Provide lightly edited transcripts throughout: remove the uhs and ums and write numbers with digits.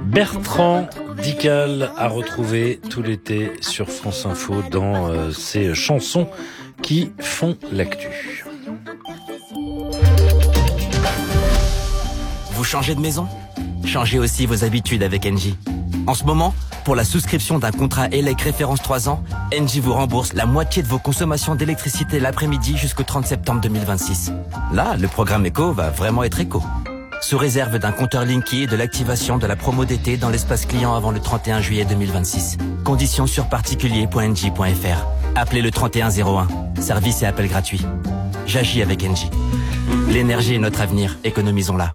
Bertrand Dical a retrouvé tout l'été sur France Info dans ses chansons qui font l'actu. Vous changez de maison ? Changez aussi vos habitudes avec Engie. En ce moment, pour la souscription d'un contrat ELEC référence 3 ans, Engie vous rembourse la moitié de vos consommations d'électricité l'après-midi jusqu'au 30 septembre 2026. Là, le programme éco va vraiment être éco. Sous réserve d'un compteur Linky et de l'activation de la promo d'été dans l'espace client avant le 31 juillet 2026. Conditions sur particulier.engie.fr. Appelez le 3101. Service et appel gratuit. J'agis avec Engie. L'énergie est notre avenir. Économisons-la.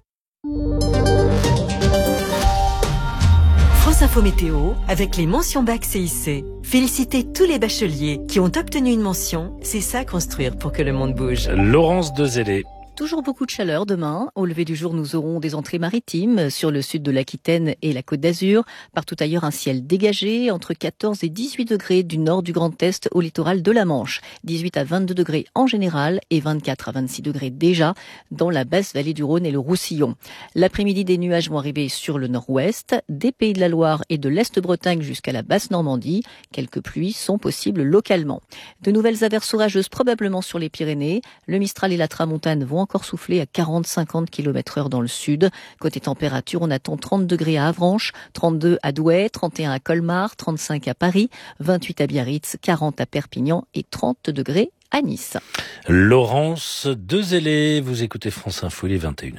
France Info Météo avec les mentions bac CIC. Félicitez tous les bacheliers qui ont obtenu une mention. C'est ça construire pour que le monde bouge. Laurence Dezellé. Toujours beaucoup de chaleur demain. Au lever du jour, nous aurons des entrées maritimes sur le sud de l'Aquitaine et la Côte d'Azur. Partout ailleurs, un ciel dégagé entre 14 et 18 degrés du nord du Grand Est au littoral de la Manche. 18 à 22 degrés en général et 24 à 26 degrés déjà dans la basse vallée du Rhône et le Roussillon. L'après-midi, des nuages vont arriver sur le nord-ouest, des Pays de la Loire et de l'Est-Bretagne jusqu'à la basse Normandie. Quelques pluies sont possibles localement. De nouvelles averses orageuses probablement sur les Pyrénées. Le Mistral et la Tramontane vont encore souffler à 40-50 km/h dans le sud. Côté température, on attend 30 degrés à Avranches, 32 à Douai, 31 à Colmar, 35 à Paris, 28 à Biarritz, 40 à Perpignan et 30 degrés à Nice. Laurence Dezellé, vous écoutez France Info, il est 21h.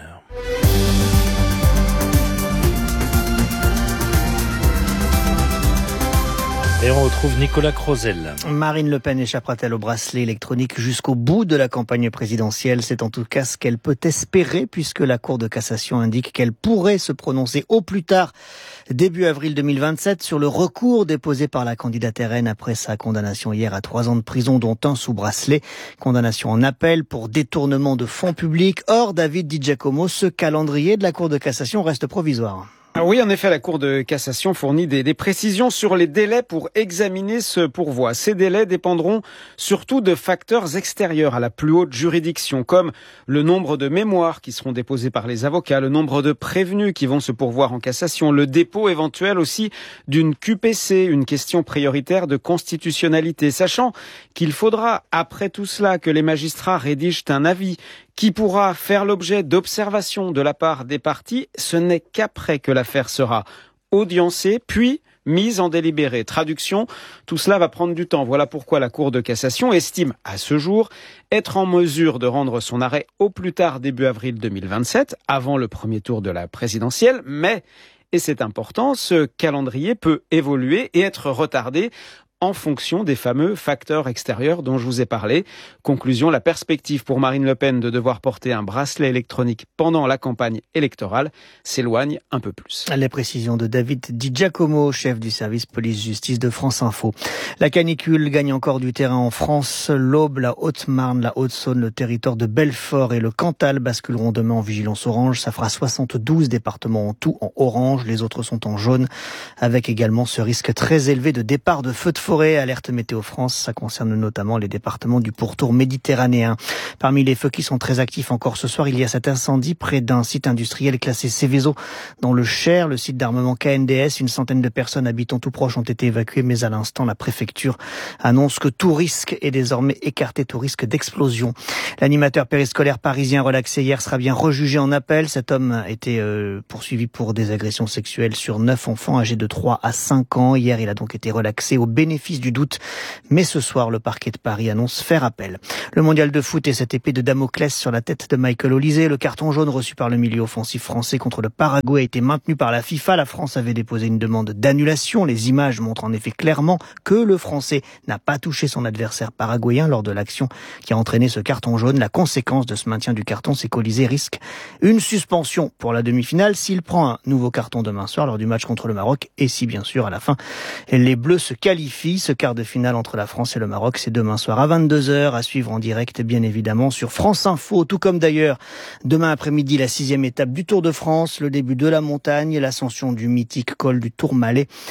Et on retrouve Nicolas Crozel. Marine Le Pen échappera-t-elle au bracelet électronique jusqu'au bout de la campagne présidentielle ? C'est en tout cas ce qu'elle peut espérer puisque la Cour de cassation indique qu'elle pourrait se prononcer au plus tard début avril 2027 sur le recours déposé par la candidate RN après sa condamnation hier à 3 ans de prison dont un sous bracelet. Condamnation en appel pour détournement de fonds publics. Or, David Di Giacomo, ce calendrier de la Cour de cassation reste provisoire. Oui, en effet, la Cour de cassation fournit des précisions sur les délais pour examiner ce pourvoi. Ces délais dépendront surtout de facteurs extérieurs à la plus haute juridiction, comme le nombre de mémoires qui seront déposées par les avocats, le nombre de prévenus qui vont se pourvoir en cassation, le dépôt éventuel aussi d'une QPC, une question prioritaire de constitutionnalité, sachant qu'il faudra, après tout cela, que les magistrats rédigent un avis qui pourra faire l'objet d'observations de la part des parties. Ce n'est qu'après que l'affaire sera audiencée, puis mise en délibéré. Traduction, tout cela va prendre du temps. Voilà pourquoi la Cour de cassation estime à ce jour être en mesure de rendre son arrêt au plus tard début avril 2027, avant le premier tour de la présidentielle, mais, et c'est important, ce calendrier peut évoluer et être retardé en fonction des fameux facteurs extérieurs dont je vous ai parlé. Conclusion, la perspective pour Marine Le Pen de devoir porter un bracelet électronique pendant la campagne électorale s'éloigne un peu plus. Les précisions de David Di Giacomo, chef du service police-justice de France Info. La canicule gagne encore du terrain en France. L'Aube, la Haute-Marne, la Haute-Saône, le territoire de Belfort et le Cantal basculeront demain en vigilance orange. Ça fera 72 départements en tout en orange. Les autres sont en jaune, avec également ce risque très élevé de départ de feux de forêt. Alerte Météo France, ça concerne notamment les départements du pourtour méditerranéen. Parmi les feux qui sont très actifs encore ce soir, il y a cet incendie près d'un site industriel classé Céveso dans le Cher, le site d'armement KNDS. Une centaine de personnes habitant tout proche ont été évacuées, mais à l'instant, la préfecture annonce que tout risque est désormais écarté, tout risque d'explosion. L'animateur périscolaire parisien relaxé hier sera bien rejugé en appel. Cet homme a été poursuivi pour des agressions sexuelles sur 9 enfants âgés de 3 à 5 ans. Hier, il a donc été relaxé au bénéfice du doute. Mais ce soir, le parquet de Paris annonce faire appel. Le mondial de foot et cette épée de Damoclès sur la tête de Michael Olise. Le carton jaune reçu par le milieu offensif français contre le Paraguay a été maintenu par la FIFA. La France avait déposé une demande d'annulation. Les images montrent en effet clairement que le Français n'a pas touché son adversaire paraguayen lors de l'action qui a entraîné ce carton jaune. La conséquence de ce maintien du carton, c'est qu'Olise risque une suspension pour la demi-finale s'il prend un nouveau carton demain soir lors du match contre le Maroc et si bien sûr à la fin les Bleus se qualifient. Ce quart de finale entre la France et le Maroc, c'est demain soir à 22h, à suivre en direct bien évidemment sur France Info, tout comme d'ailleurs demain après-midi la 6e étape du Tour de France, le début de la montagne, l'ascension du mythique col du Tourmalet.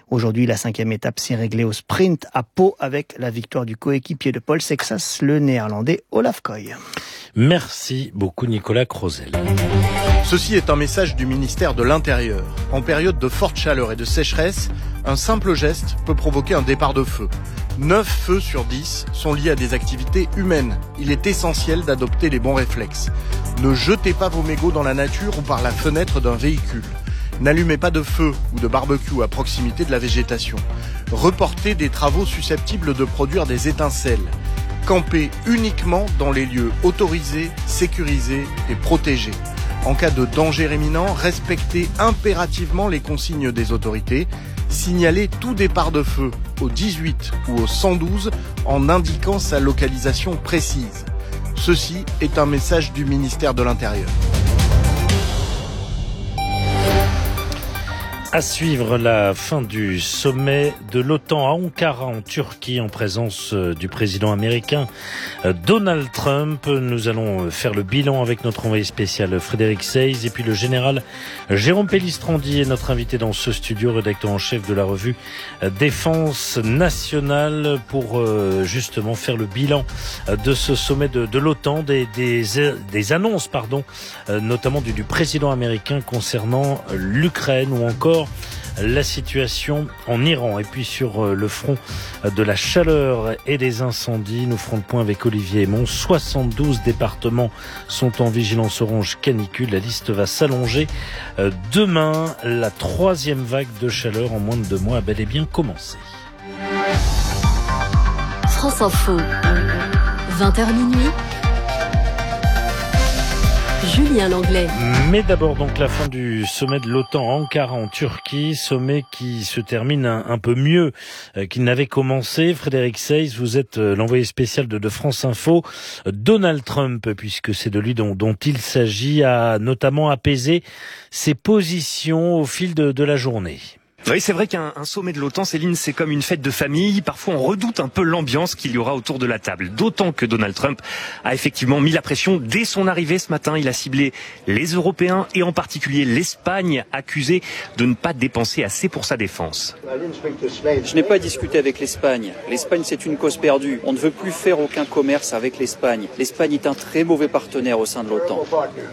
Aujourd'hui, la 5e étape s'est réglée au sprint à Pau avec la victoire du coéquipier de Paul Sexas, le néerlandais Olaf Koy. Merci beaucoup Nicolas Crozel. Ceci est un message du ministère de l'Intérieur. En période de forte chaleur et de sécheresse, un simple geste peut provoquer un départ de feu. 9 feux sur 10 sont liés à des activités humaines. Il est essentiel d'adopter les bons réflexes. Ne jetez pas vos mégots dans la nature ou par la fenêtre d'un véhicule. N'allumez pas de feu ou de barbecue à proximité de la végétation. Reportez des travaux susceptibles de produire des étincelles. Campez uniquement dans les lieux autorisés, sécurisés et protégés. En cas de danger imminent, respectez impérativement les consignes des autorités. Signalez tout départ de feu au 18 ou au 112 en indiquant sa localisation précise. Ceci est un message du ministère de l'Intérieur. À suivre la fin du sommet de l'OTAN à Ankara en Turquie en présence du président américain Donald Trump. Nous allons faire le bilan avec notre envoyé spécial Frédéric Seyss et puis le général Jérôme Pellistrandi est notre invité dans ce studio, rédacteur en chef de la revue Défense nationale pour justement faire le bilan de ce sommet de l'OTAN, des annonces notamment du président américain concernant l'Ukraine ou encore la situation en Iran. Et puis sur le front de la chaleur et des incendies, nous ferons le point avec Olivier Aymon. 72 départements sont en vigilance orange canicule. La liste va s'allonger. Demain, la 3e vague de chaleur en moins de 2 mois a bel et bien commencé. France Info, 20h minuit. Julien Langlais. Mais d'abord donc la fin du sommet de l'OTAN à Ankara en Turquie, sommet qui se termine un peu mieux qu'il n'avait commencé. Frédéric Seyss, vous êtes l'envoyé spécial de France Info. Donald Trump, puisque c'est de lui dont il s'agit, a notamment apaisé ses positions au fil de la journée. Oui, c'est vrai qu'un sommet de l'OTAN, Céline, c'est comme une fête de famille. Parfois, on redoute un peu l'ambiance qu'il y aura autour de la table. D'autant que Donald Trump a effectivement mis la pression dès son arrivée ce matin. Il a ciblé les Européens et en particulier l'Espagne, accusée de ne pas dépenser assez pour sa défense. Je n'ai pas discuté avec l'Espagne. L'Espagne, c'est une cause perdue. On ne veut plus faire aucun commerce avec l'Espagne. L'Espagne est un très mauvais partenaire au sein de l'OTAN.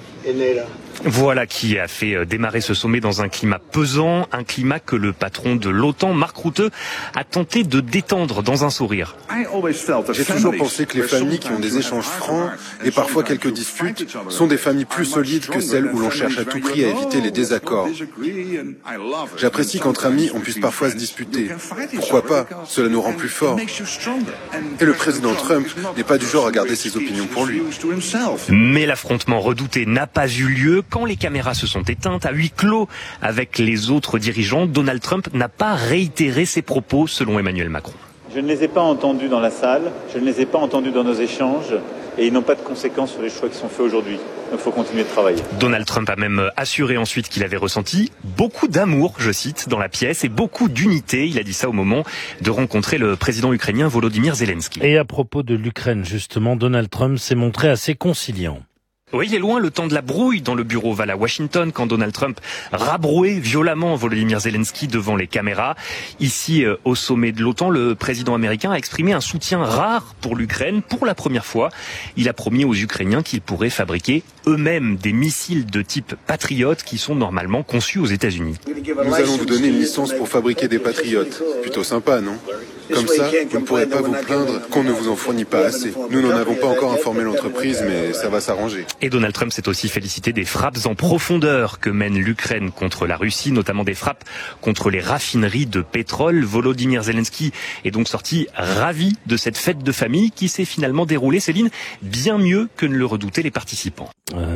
Voilà qui a fait démarrer ce sommet dans un climat pesant, un climat que le patron de l'OTAN, Mark Rutte, a tenté de détendre dans un sourire. J'ai toujours pensé que les familles qui ont des échanges francs et parfois quelques disputes sont des familles plus solides que celles où l'on cherche à tout prix à éviter les désaccords. J'apprécie qu'entre amis on puisse parfois se disputer. Pourquoi pas? Cela nous rend plus forts. Et le président Trump n'est pas du genre à garder ses opinions pour lui. Mais l'affrontement redouté n'a pas eu lieu. Quand les caméras se sont éteintes à huis clos avec les autres dirigeants, Donald Trump n'a pas réitéré ses propos selon Emmanuel Macron. Je ne les ai pas entendus dans la salle, je ne les ai pas entendus dans nos échanges et ils n'ont pas de conséquences sur les choix qui sont faits aujourd'hui. Donc il faut continuer de travailler. Donald Trump a même assuré ensuite qu'il avait ressenti beaucoup d'amour, je cite, dans la pièce et beaucoup d'unité. Il a dit ça au moment de rencontrer le président ukrainien Volodymyr Zelensky. Et à propos de l'Ukraine, justement, Donald Trump s'est montré assez conciliant. Oui, il est loin le temps de la brouille dans le bureau Oval à Washington quand Donald Trump rabrouait violemment Volodymyr Zelensky devant les caméras. Ici, au sommet de l'OTAN, le président américain a exprimé un soutien rare pour l'Ukraine. Pour la première fois, il a promis aux Ukrainiens qu'ils pourraient fabriquer eux-mêmes des missiles de type Patriot qui sont normalement conçus aux États-Unis. Nous allons vous donner une licence pour fabriquer des Patriotes. Plutôt sympa, non ? Comme ça, vous ne pourrez pas vous plaindre qu'on ne vous en fournit pas assez. Nous n'en avons pas encore informé l'entreprise, mais ça va s'arranger. Et Donald Trump s'est aussi félicité des frappes en profondeur que mène l'Ukraine contre la Russie, notamment des frappes contre les raffineries de pétrole. Volodymyr Zelensky est donc sorti ravi de cette fête de famille qui s'est finalement déroulée, Céline, bien mieux que ne le redoutaient les participants.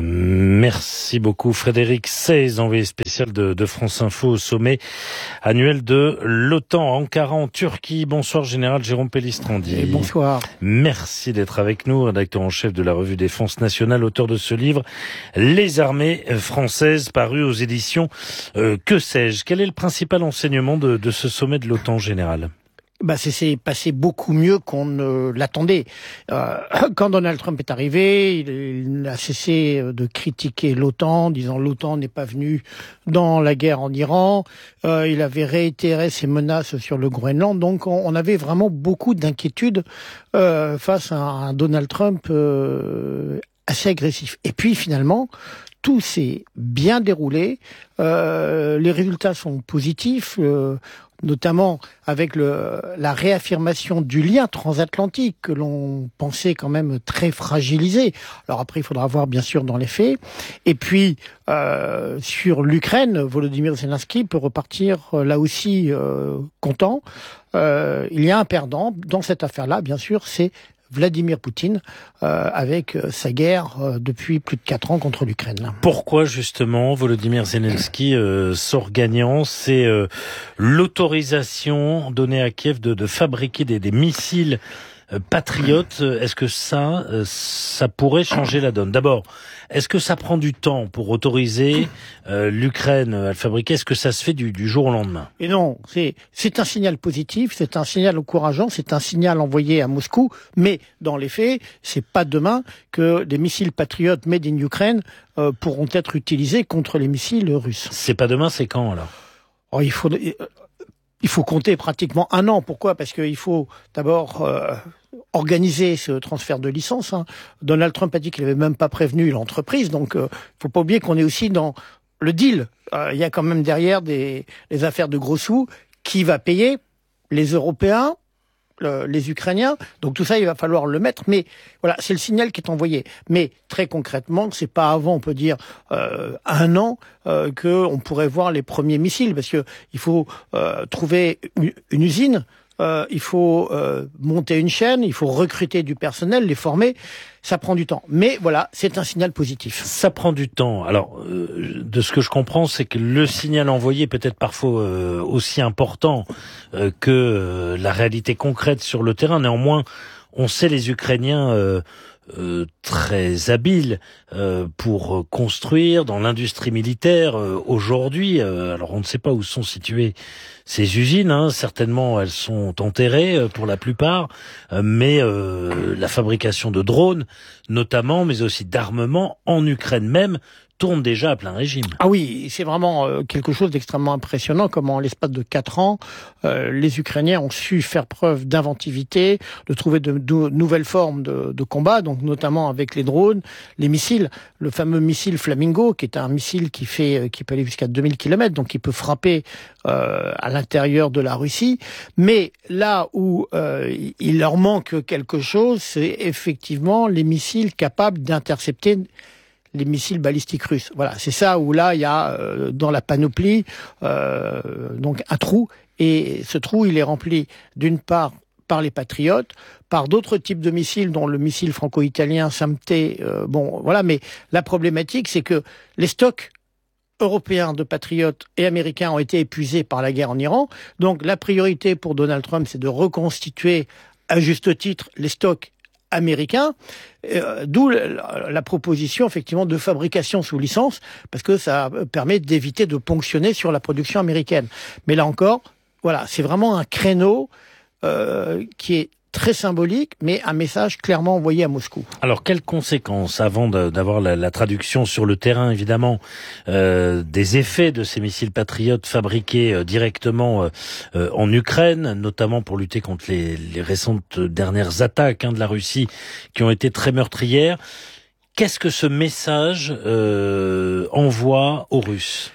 Merci beaucoup Frédéric Seyss, envoyé spécial de France Info au sommet annuel de l'OTAN à Ankara en Turquie. Bonsoir Général Jérôme Pellistrandi. Et bonsoir. Merci d'être avec nous, rédacteur en chef de la revue Défense nationale, auteur de ce livre Les armées françaises, paru aux éditions Que sais-je. Quel est le principal enseignement de ce sommet de l'OTAN, Général ? c'est passé beaucoup mieux qu'on ne l'attendait. Quand Donald Trump est arrivé, il a cessé de critiquer l'OTAN, disant l'OTAN n'est pas venue dans la guerre en Iran. Il avait réitéré ses menaces sur le Groenland. Donc on avait vraiment beaucoup d'inquiétudes face à un Donald Trump assez agressif. Et puis finalement, tout s'est bien déroulé. Les résultats sont positifs. Notamment avec la réaffirmation du lien transatlantique que l'on pensait quand même très fragilisé. Alors après, il faudra voir bien sûr dans les faits. Et puis, sur l'Ukraine, Volodymyr Zelensky peut repartir là aussi content. Il y a un perdant dans cette affaire-là, bien sûr, c'est Vladimir Poutine, avec sa guerre depuis plus de 4 ans contre l'Ukraine. Pourquoi justement Volodymyr Zelensky sort gagnant? C'est l'autorisation donnée à Kiev de fabriquer des missiles patriotes. Est-ce que ça pourrait changer la donne? D'abord, est-ce que ça prend du temps pour autoriser l'Ukraine à le fabriquer? Est-ce que ça se fait du jour au lendemain? Et non, c'est un signal positif, c'est un signal encourageant, c'est un signal envoyé à Moscou, mais dans les faits, c'est pas demain que des missiles patriotes made in Ukraine pourront être utilisés contre les missiles russes. C'est pas demain, c'est quand alors? Il faut compter pratiquement 1 an. Pourquoi? Parce qu'il faut d'abord organiser ce transfert de licence. Donald Trump a dit qu'il n'avait même pas prévenu l'entreprise, donc faut pas oublier qu'on est aussi dans le deal. Il y a quand même derrière les affaires de gros sous. Qui va payer? Les Européens, les Ukrainiens. Donc tout ça, il va falloir le mettre. Mais voilà, c'est le signal qui est envoyé. Mais très concrètement, c'est pas avant, on peut dire, 1 an que on pourrait voir les premiers missiles, parce que il faut trouver une usine. Il faut monter une chaîne, il faut recruter du personnel, les former. Ça prend du temps. Mais voilà, c'est un signal positif. Ça prend du temps. Alors, de ce que je comprends, c'est que le signal envoyé peut être parfois aussi important que la réalité concrète sur le terrain. Néanmoins, on sait les Ukrainiens très habiles pour construire dans l'industrie militaire aujourd'hui. Alors on ne sait pas où sont situées ces usines, certainement elles sont enterrées pour la plupart, mais la fabrication de drones notamment, mais aussi d'armement en Ukraine même, tourne déjà à plein régime. Ah oui, c'est vraiment quelque chose d'extrêmement impressionnant, comment en l'espace de 4 ans, les Ukrainiens ont su faire preuve d'inventivité, de trouver de nouvelles formes de combat, donc notamment avec les drones, les missiles, le fameux missile Flamingo, qui est un missile qui peut aller jusqu'à 2000 km, donc qui peut frapper à l'intérieur de la Russie. Mais là où il leur manque quelque chose, c'est effectivement les missiles capables d'intercepter les missiles balistiques russes. Voilà, c'est ça où là il y a dans la panoplie donc un trou, et ce trou il est rempli d'une part par les patriotes, par d'autres types de missiles, dont le missile franco-italien SAMT. Voilà, mais la problématique c'est que les stocks européens de patriotes et américains ont été épuisés par la guerre en Iran. Donc la priorité pour Donald Trump, c'est de reconstituer à juste titre les stocks américains, d'où la proposition effectivement de fabrication sous licence, parce que ça permet d'éviter de ponctionner sur la production américaine. Mais là encore, voilà, c'est vraiment un créneau qui est très symbolique, mais un message clairement envoyé à Moscou. Alors, quelles conséquences, avant d'avoir la traduction sur le terrain, évidemment, des effets de ces missiles patriotes fabriqués directement en Ukraine, notamment pour lutter contre les récentes dernières attaques de la Russie qui ont été très meurtrières. Qu'est-ce que ce message envoie aux Russes?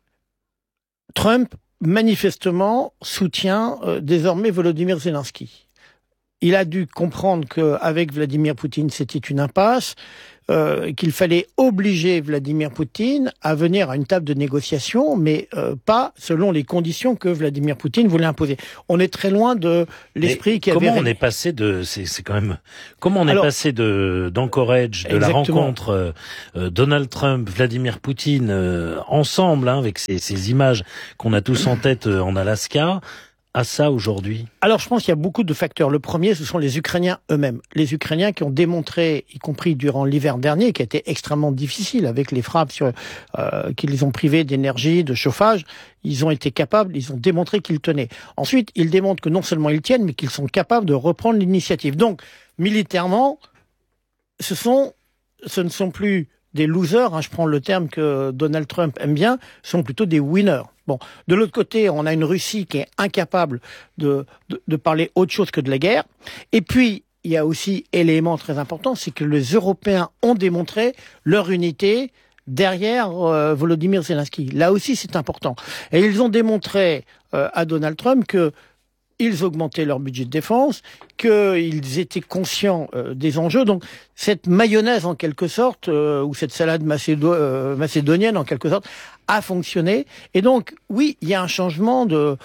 Trump, manifestement, soutient désormais Volodymyr Zelensky. Il a dû comprendre qu'avec Vladimir Poutine, c'était une impasse, qu'il fallait obliger Vladimir Poutine à venir à une table de négociation, mais pas selon les conditions que Vladimir Poutine voulait imposer. On est très loin de l'esprit qui avait... Comment on est passé d'Anchorage, de la rencontre Donald Trump, Vladimir Poutine ensemble, avec ces images qu'on a tous en tête en Alaska, à ça aujourd'hui? Alors je pense qu'il y a beaucoup de facteurs. Le premier, ce sont les Ukrainiens eux-mêmes. Les Ukrainiens qui ont démontré, y compris durant l'hiver dernier, qui a été extrêmement difficile avec les frappes qui les ont privés d'énergie, de chauffage, ils ont été capables, ils ont démontré qu'ils tenaient. Ensuite, ils démontrent que non seulement ils tiennent, mais qu'ils sont capables de reprendre l'initiative. Donc, militairement, ce ne sont plus des losers, je prends le terme que Donald Trump aime bien, sont plutôt des winners. Bon, de l'autre côté, on a une Russie qui est incapable de parler autre chose que de la guerre. Et puis, il y a aussi élément très important, c'est que les Européens ont démontré leur unité derrière Volodymyr Zelensky. Là aussi, c'est important. Et ils ont démontré à Donald Trump que ils augmentaient leur budget de défense, qu'ils étaient conscients des enjeux. Donc, cette mayonnaise, en quelque sorte, ou cette salade macédonienne, en quelque sorte, a fonctionné. Et donc, oui, il y a un changement de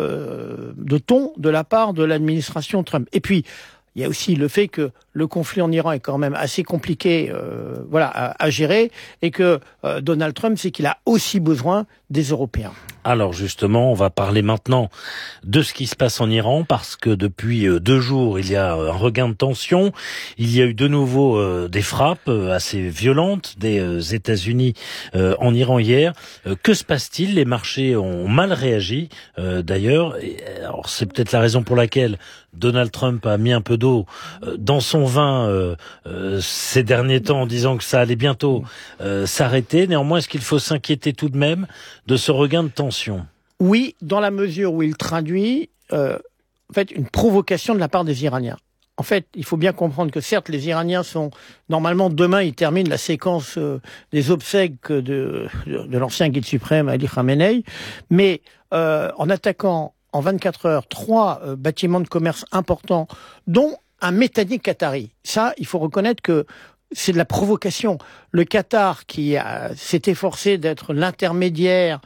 ton de la part de l'administration Trump. Et puis, il y a aussi le fait que le conflit en Iran est quand même assez compliqué à gérer, et que Donald Trump sait qu'il a aussi besoin des Européens. Alors justement, on va parler maintenant de ce qui se passe en Iran, parce que depuis 2 jours, il y a un regain de tension. Il y a eu de nouveau des frappes assez violentes des États-Unis en Iran hier. Que se passe-t-il? Les marchés ont mal réagi d'ailleurs. Alors c'est peut-être la raison pour laquelle Donald Trump a mis un peu d'eau dans son vin ces derniers temps en disant que ça allait bientôt s'arrêter. Néanmoins, est-ce qu'il faut s'inquiéter tout de même de ce regain de tension? Oui, dans la mesure où il traduit une provocation de la part des Iraniens. En fait, il faut bien comprendre que certes, les Iraniens sont... Normalement, demain, ils terminent la séquence des obsèques de l'ancien guide suprême, Ali Khamenei, mais en attaquant en 24 heures 3 bâtiments de commerce importants, dont un métallier qatari. Ça, il faut reconnaître que c'est de la provocation. Le Qatar, qui s'est efforcé d'être l'intermédiaire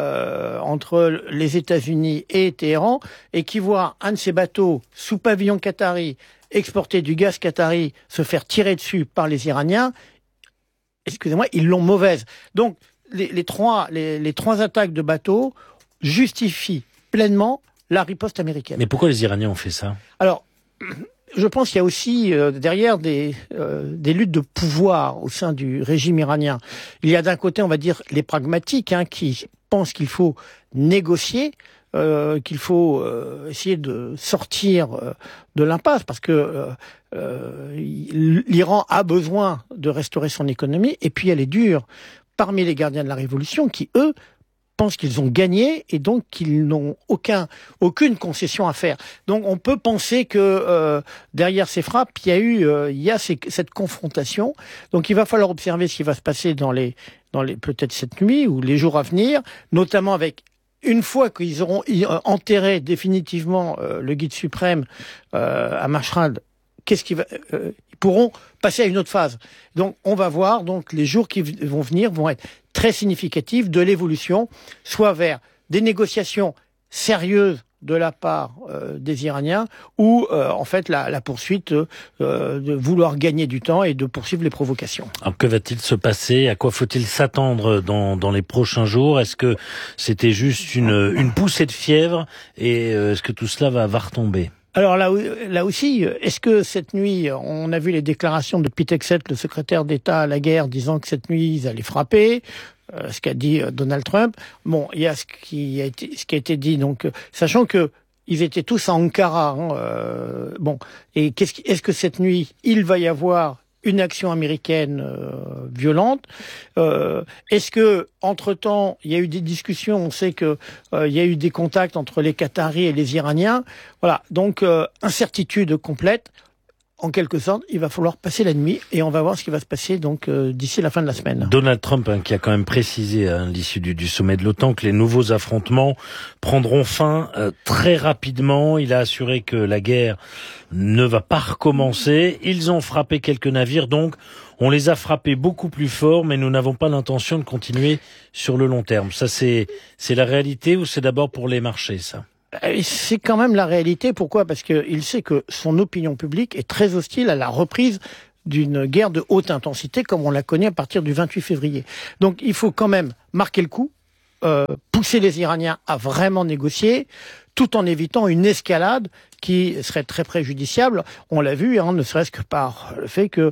entre les États-Unis et Téhéran, et qui voit un de ses bateaux sous pavillon qatari exporter du gaz qatari se faire tirer dessus par les Iraniens, excusez-moi, ils l'ont mauvaise. Donc, les trois attaques de bateaux justifient pleinement la riposte américaine. Mais pourquoi les Iraniens ont fait ça? Alors, je pense qu'il y a aussi derrière des luttes de pouvoir au sein du régime iranien. Il y a d'un côté, on va dire, les pragmatiques qui pensent qu'il faut négocier, qu'il faut essayer de sortir de l'impasse, parce que l'Iran a besoin de restaurer son économie. Et puis elle est dure parmi les gardiens de la révolution qui, eux, pensent qu'ils ont gagné et donc qu'ils n'ont aucune concession à faire. Donc on peut penser que derrière ces frappes, il y a cette confrontation. Donc il va falloir observer ce qui va se passer dans les peut-être cette nuit ou les jours à venir, notamment avec, une fois qu'ils auront enterré définitivement le guide suprême à Mashhad, ils pourront passer à une autre phase. Donc on va voir, donc les jours qui vont venir vont être très significatifs de l'évolution, soit vers des négociations sérieuses de la part des Iraniens, ou en fait la poursuite de vouloir gagner du temps et de poursuivre les provocations. Alors que va-t-il se passer? À quoi faut-il s'attendre dans les prochains jours? Est-ce que c'était juste une poussée de fièvre, et est-ce que tout cela va retomber? Alors là aussi, est-ce que cette nuit, on a vu les déclarations de Pete Hegseth, le secrétaire d'État à la guerre, disant que cette nuit, ils allaient frapper, ce qu'a dit Donald Trump. Bon, il y a ce qui a été dit, donc, sachant que ils étaient tous à Ankara. Et est-ce que cette nuit, il va y avoir une action américaine violente? Est-ce que, entre-temps, il y a eu des discussions? On sait que il y a eu des contacts entre les Qataris et les Iraniens. Voilà, donc incertitude complète. En quelque sorte, il va falloir passer la nuit, et on va voir ce qui va se passer donc d'ici la fin de la semaine. Donald Trump, qui a quand même précisé à l'issue du sommet de l'OTAN que les nouveaux affrontements prendront fin très rapidement. Il a assuré que la guerre ne va pas recommencer. Ils ont frappé quelques navires, donc on les a frappés beaucoup plus fort, mais nous n'avons pas l'intention de continuer sur le long terme. Ça, c'est la réalité, ou c'est d'abord pour les marchés, ça? C'est quand même la réalité. Pourquoi? Parce qu'il sait que son opinion publique est très hostile à la reprise d'une guerre de haute intensité, comme on la connaît à partir du 28 février. Donc il faut quand même marquer le coup, pousser les Iraniens à vraiment négocier, tout en évitant une escalade qui serait très préjudiciable. On l'a vu, ne serait-ce que par le fait que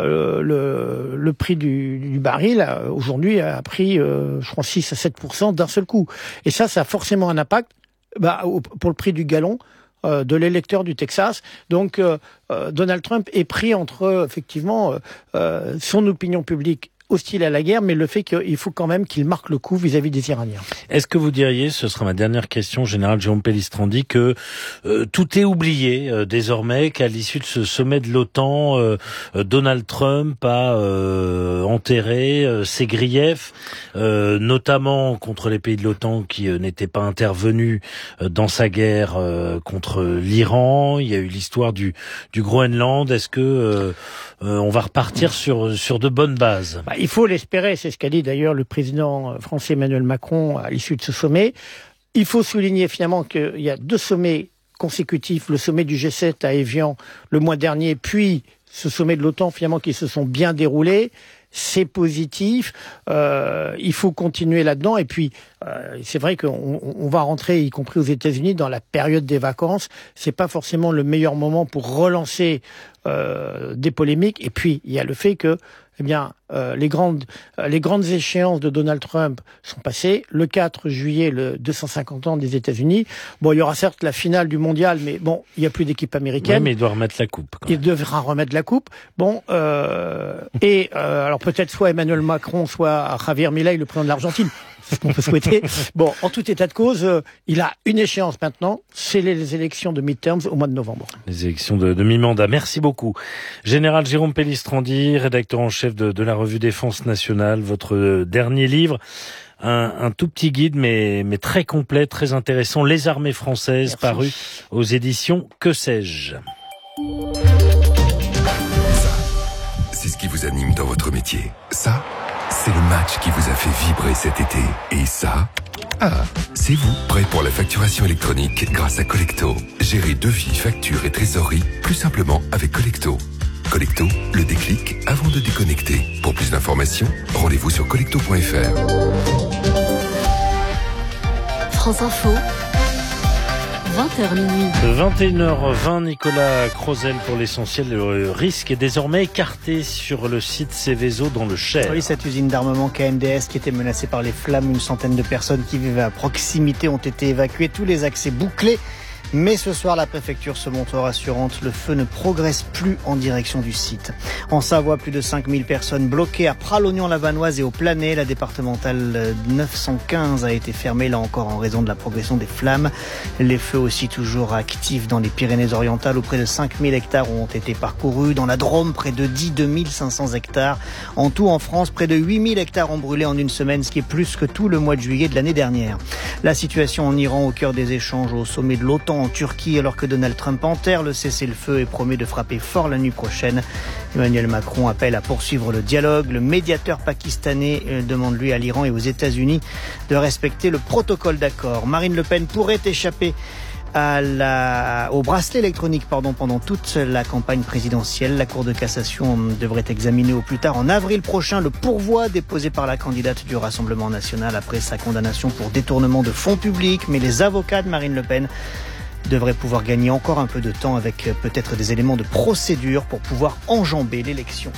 le prix du baril aujourd'hui a pris, je crois, 6 à 7% d'un seul coup. Et ça a forcément un impact pour le prix du gallon de l'électeur du Texas. Donc Donald Trump est pris entre effectivement son opinion publique hostile à la guerre, mais le fait qu'il faut quand même qu'il marque le coup vis-à-vis des Iraniens. Est-ce que vous diriez, ce sera ma dernière question, général Jérôme Pellistrandi, que tout est oublié désormais, qu'à l'issue de ce sommet de l'OTAN, Donald Trump a enterré ses griefs, notamment contre les pays de l'OTAN qui n'étaient pas intervenus dans sa guerre contre l'Iran. Il y a eu l'histoire du Groenland. Est-ce que on va repartir sur de bonnes bases? Il faut l'espérer, c'est ce qu'a dit d'ailleurs le président français Emmanuel Macron à l'issue de ce sommet. Il faut souligner finalement qu'il y a 2 sommets consécutifs, le sommet du G7 à Évian le mois dernier, puis ce sommet de l'OTAN finalement qui se sont bien déroulés. C'est positif, il faut continuer là-dedans. Et puis, c'est vrai qu'on va rentrer, y compris aux États-Unis, dans la période des vacances. C'est pas forcément le meilleur moment pour relancer des polémiques. Et puis, il y a le fait que, les grandes échéances de Donald Trump sont passées. Le 4 juillet, le 250 ans des États-Unis. Bon, il y aura certes la finale du mondial, mais bon, il n'y a plus d'équipe américaine. Oui, mais il doit remettre la coupe. Il devra remettre la coupe. Bon, alors peut-être soit Emmanuel Macron, soit Javier Milei, le président de l'Argentine. C'est ce qu'on peut souhaiter. Bon, en tout état de cause, il a une échéance maintenant, c'est les élections de midterms au mois de novembre. Les élections de mi-mandat. Merci beaucoup. Général Jérôme Pellistrandi, rédacteur en chef de la revue Défense Nationale, votre dernier livre, un tout petit guide mais très complet, très intéressant, Les armées françaises, paru aux éditions Que sais-je. Ça, c'est ce qui vous anime dans votre métier. Ça, c'est le match qui vous a fait vibrer cet été. Et ça, c'est vous, prêt pour la facturation électronique grâce à Collecto. Gérez devis, factures et trésorerie plus simplement avec Collecto. Collecto, le déclic avant de déconnecter. Pour plus d'informations, rendez-vous sur collecto.fr. France Info, 20h minuit. 21h20, Nicolas Crozel pour l'essentiel. Le risque est désormais écarté sur le site Céveso dans le Cher. Oui, cette usine d'armement KNDS qui était menacée par les flammes, une centaine de personnes qui vivaient à proximité ont été évacuées, tous les accès bouclés. Mais ce soir, la préfecture se montre rassurante. Le feu ne progresse plus en direction du site. En Savoie, plus de 5000 personnes bloquées à Pralognan-la-Vanoise et au Planay. La départementale 915 a été fermée, là encore, en raison de la progression des flammes. Les feux aussi toujours actifs dans les Pyrénées-Orientales, où près de 5000 hectares ont été parcourus. Dans la Drôme, près de 2500 hectares. En tout, en France, près de 8000 hectares ont brûlé en une semaine, ce qui est plus que tout le mois de juillet de l'année dernière. La situation en Iran, au cœur des échanges au sommet de l'OTAN en Turquie, alors que Donald Trump enterre le cessez-le-feu et promet de frapper fort la nuit prochaine. Emmanuel Macron appelle à poursuivre le dialogue. Le médiateur pakistanais demande lui à l'Iran et aux États-Unis de respecter le protocole d'accord. Marine Le Pen pourrait échapper au bracelet électronique pendant toute la campagne présidentielle. La Cour de cassation devrait examiner au plus tard en avril prochain le pourvoi déposé par la candidate du Rassemblement national après sa condamnation pour détournement de fonds publics. Mais les avocats de Marine Le Pen devraient pouvoir gagner encore un peu de temps avec peut-être des éléments de procédure pour pouvoir enjamber l'élection.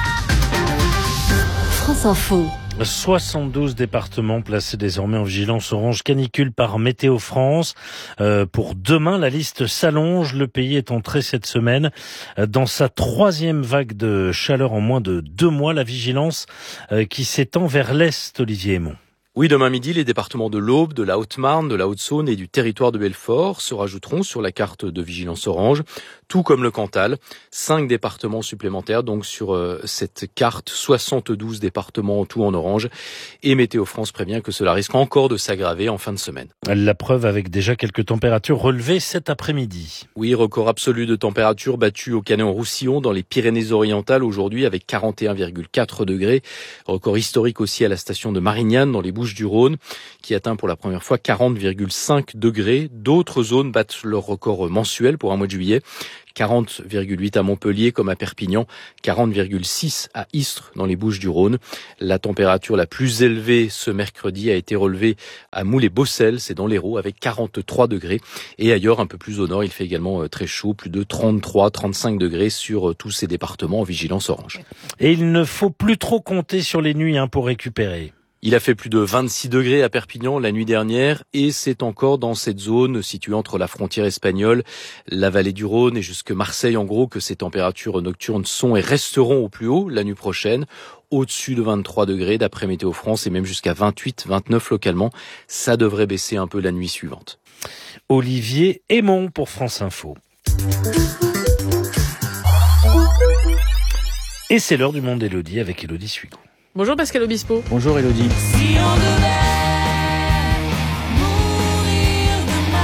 France Info. 72 départements placés désormais en vigilance orange canicule par Météo France. Pour demain, la liste s'allonge. Le pays est entré cette semaine dans sa 3e vague de chaleur en moins de 2 mois. La vigilance qui s'étend vers l'est, Olivier Aymon. Oui, demain midi, les départements de l'Aube, de la Haute-Marne, de la Haute-Saône et du territoire de Belfort se rajouteront sur la carte de vigilance orange, tout comme le Cantal. 5 départements supplémentaires donc sur cette carte, 72 départements en tout en orange. Et Météo France prévient que cela risque encore de s'aggraver en fin de semaine. La preuve avec déjà quelques températures relevées cet après-midi. Oui, record absolu de température battu au Canet-en-Roussillon dans les Pyrénées-Orientales aujourd'hui avec 41,4 degrés. Record historique aussi à la station de Marignane dans les Bouches Bouches-du-Rhône, qui atteint pour la première fois 40,5 degrés. D'autres zones battent leur record mensuel pour un mois de juillet. 40,8 à Montpellier comme à Perpignan, 40,6 à Istres dans les Bouches-du-Rhône. La température la plus élevée ce mercredi a été relevée à Moulay-Bossel, c'est dans l'Hérault, avec 43 degrés. Et ailleurs, un peu plus au nord, il fait également très chaud, plus de 33-35 degrés sur tous ces départements en vigilance orange. Et il ne faut plus trop compter sur les nuits pour récupérer. Il a fait plus de 26 degrés à Perpignan la nuit dernière et c'est encore dans cette zone située entre la frontière espagnole, la vallée du Rhône et jusque Marseille en gros que ces températures nocturnes sont et resteront au plus haut la nuit prochaine. Au-dessus de 23 degrés d'après Météo France et même jusqu'à 28, 29 localement. Ça devrait baisser un peu la nuit suivante. Olivier Aymon pour France Info. Et c'est l'heure du Monde d'Élodie avec Élodie Suicot. Bonjour Pascal Obispo. Bonjour Élodie. Si on devait mourir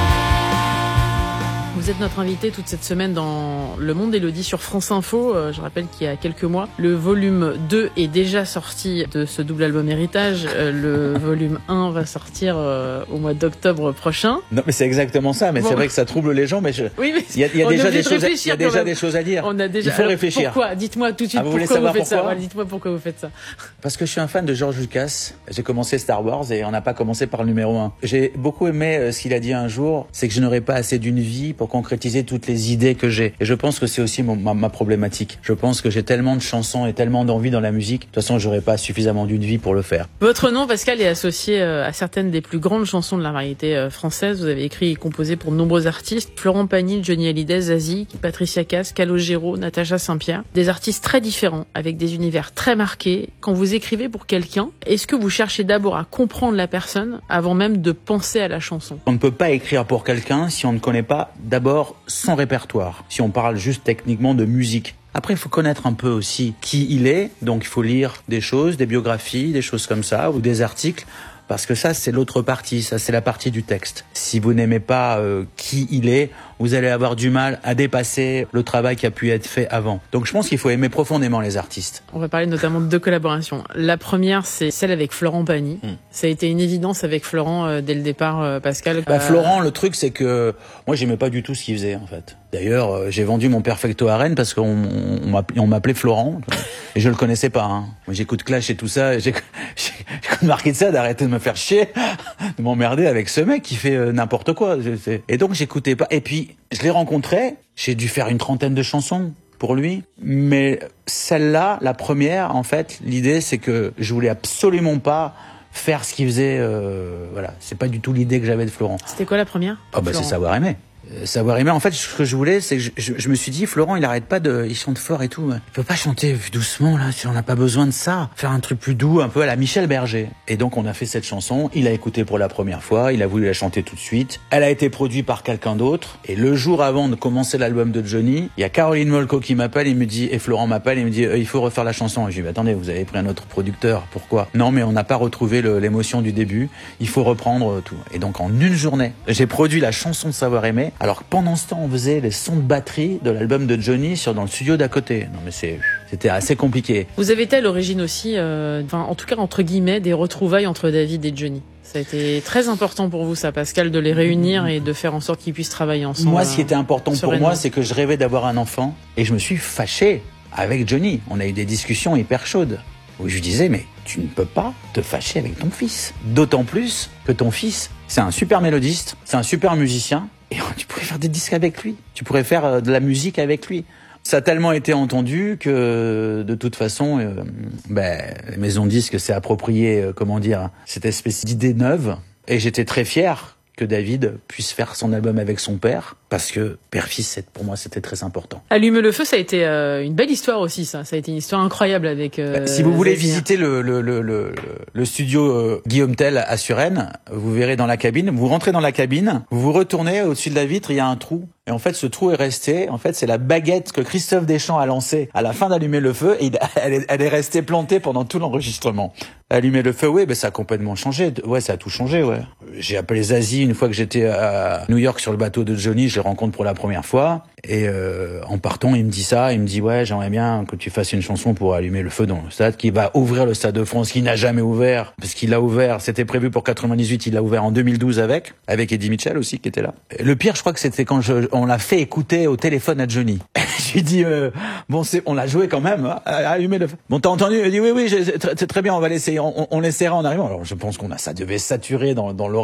demain. Vous êtes notre invité toute cette semaine dans Le Monde d'Élodie sur France Info. Je rappelle qu'il y a quelques mois, le volume 2 est déjà sorti de ce double album Héritage. Le volume 1 va sortir au mois d'octobre prochain. Non mais c'est exactement ça, mais bon. C'est vrai que ça trouble les gens, mais oui, mais il y a déjà des choses à dire. On a déjà... Il faut réfléchir. Pourquoi ? Dites-moi tout de suite pourquoi vous faites ça. Dites-moi pourquoi vous faites ça. Parce que je suis un fan de George Lucas. J'ai commencé Star Wars et on n'a pas commencé par le numéro 1. J'ai beaucoup aimé ce qu'il a dit un jour, c'est que je n'aurais pas assez d'une vie pour concrétiser toutes les idées que j'ai. Et je pense que c'est aussi ma problématique. Je pense que j'ai tellement de chansons et tellement d'envie dans la musique. De toute façon, j'aurais pas suffisamment d'une vie pour le faire. Votre nom, Pascal, est associé à certaines des plus grandes chansons de la variété française. Vous avez écrit et composé pour de nombreux artistes. Florent Pagny, Johnny Hallyday, Zazie, Patricia Cass, Calogero, Natacha Saint-Pierre. Des artistes très différents, avec des univers très marqués. Quand vous écrivez pour quelqu'un, est-ce que vous cherchez d'abord à comprendre la personne avant même de penser à la chanson ? On ne peut pas écrire pour quelqu'un si on ne connaît pas d'abord son répertoire, si on parle juste techniquement de musique. Après, il faut connaître un peu aussi qui il est, donc il faut lire des choses, des biographies, des choses comme ça, ou des articles, parce que ça, c'est l'autre partie, ça c'est la partie du texte. Si vous n'aimez pas qui il est, vous allez avoir du mal à dépasser le travail qui a pu être fait avant. Donc je pense qu'il faut aimer profondément les artistes. On va parler notamment de 2 collaborations. La première, c'est celle avec Florent Pagny. Ça a été une évidence avec Florent dès le départ, Pascal. Florent, le truc, c'est que moi, j'aimais pas du tout ce qu'il faisait, en fait. D'ailleurs, j'ai vendu mon Perfecto à Rennes parce qu'on m'appelait Florent et je le connaissais pas. Moi, j'écoute Clash et tout ça. J'ai remarqué de ça, d'arrêter de me faire chier, de m'emmerder avec ce mec qui fait n'importe quoi. Et donc, j'écoutais pas. Et puis, je l'ai rencontré. J'ai dû faire une 30aine de chansons pour lui. Mais celle-là, la première, en fait, l'idée, c'est que je voulais absolument pas faire ce qu'il faisait. Voilà, c'est pas du tout l'idée que j'avais de Florent. C'était quoi la première ? C'est Savoir aimer. Savoir aimer. En fait, ce que je voulais, c'est que je me suis dit, Florent, il arrête pas il chante fort et tout. Il peut pas chanter doucement, là, si on n'a pas besoin de ça. Faire un truc plus doux, un peu à la Michel Berger. Et donc, on a fait cette chanson. Il a écouté pour la première fois. Il a voulu la chanter tout de suite. Elle a été produite par quelqu'un d'autre. Et le jour avant de commencer l'album de Johnny, il y a Caroline Molko qui m'appelle, et Florent m'appelle, et il me dit, il faut refaire la chanson. Et je lui dis, attendez, vous avez pris un autre producteur. Pourquoi? Non, mais on n'a pas retrouvé l'émotion du début. Il faut reprendre tout. Et donc, en une journée, j'ai produit la chanson de Savoir aimer. Alors que pendant ce temps, on faisait les sons de batterie de l'album de Johnny dans le studio d'à côté. Non mais c'était assez compliqué. Vous avez été à l'origine aussi, en tout cas entre guillemets, des retrouvailles entre David et Johnny. Ça a été très important pour vous, ça, Pascal, de les réunir et de faire en sorte qu'ils puissent travailler ensemble. Moi, ce qui était important pour moi, c'est que je rêvais d'avoir un enfant et je me suis fâché avec Johnny. On a eu des discussions hyper chaudes où je lui disais, mais tu ne peux pas te fâcher avec ton fils. D'autant plus que ton fils, c'est un super mélodiste, c'est un super musicien. Et tu pourrais faire des disques avec lui. Tu pourrais faire de la musique avec lui. Ça a tellement été entendu que, de toute façon, les maisons de disques s'est approprié, cette espèce d'idée neuve. Et j'étais très fier que David puisse faire son album avec son père, parce que père-fils, pour moi, c'était très important. Allumer le feu, ça a été une belle histoire aussi, ça. Ça a été une histoire incroyable avec... si vous voulez visiter le studio Guillaume Tell à Suresnes, vous verrez dans la cabine, vous rentrez dans la cabine, vous vous retournez, au-dessus de la vitre, il y a un trou. Et en fait, ce trou est resté, c'est la baguette que Christophe Deschamps a lancée à la fin d'Allumer le feu, et elle est restée plantée pendant tout l'enregistrement. Allumer le feu, ça a complètement changé. Ouais, ça a tout changé, ouais. J'ai appelé Zazie une fois que j'étais à New York sur le bateau de Johnny, je le rencontre pour la première fois. Et en partant, il me dit ça, il me dit ouais, j'aimerais bien que tu fasses une chanson pour allumer le feu dans le stade, qui va ouvrir le Stade de France, qui n'a jamais ouvert, parce qu'il l'a ouvert, c'était prévu pour 98, il l'a ouvert en 2012 avec Eddie Mitchell aussi qui était là. Et le pire, je crois que c'était quand on l'a fait écouter au téléphone à Johnny. Je lui dis bon, on l'a joué quand même, hein, allumer le feu. Bon, t'as entendu? Il dit oui, c'est très bien, on va l'essayer, on l'essaiera en arrivant. Alors je pense ça devait saturer dans l'oreille